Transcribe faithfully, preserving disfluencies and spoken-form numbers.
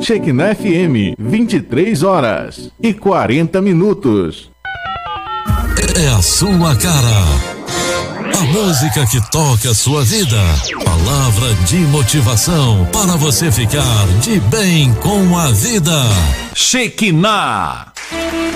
Shekinah F M, vinte e três horas e quarenta minutos. É a sua cara. A música que toca a sua vida. Palavra de motivação para você ficar de bem com a vida. Shekinah.